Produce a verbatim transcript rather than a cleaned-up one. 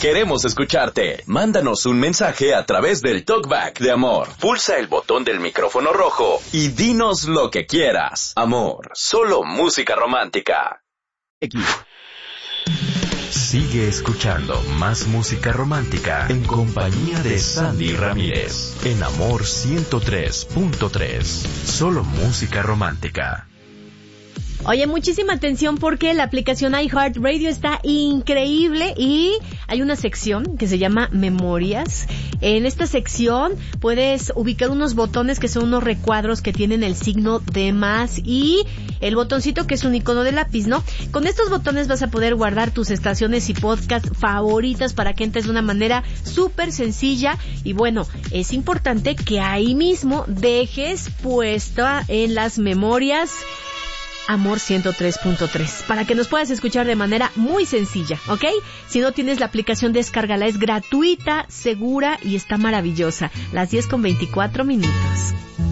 Queremos escucharte. Mándanos un mensaje a través del Talkback de Amor. Pulsa el botón del micrófono rojo y dinos lo que quieras. Amor, solo música romántica. X. Sigue escuchando más música romántica en compañía de Sandy Ramírez en Amor ciento tres punto tres. Solo música romántica. Oye, muchísima atención porque la aplicación iHeartRadio está increíble y hay una sección que se llama Memorias. En esta sección puedes ubicar unos botones que son unos recuadros que tienen el signo de más y el botoncito que es un icono de lápiz, ¿no? Con estos botones vas a poder guardar tus estaciones y podcasts favoritas para que entres de una manera súper sencilla y bueno, es importante que ahí mismo dejes puesta en las memorias Amor ciento tres punto tres, para que nos puedas escuchar de manera muy sencilla, ¿ok? Si no tienes la aplicación, descárgala, es gratuita, segura y está maravillosa. Las diez con veinticuatro minutos.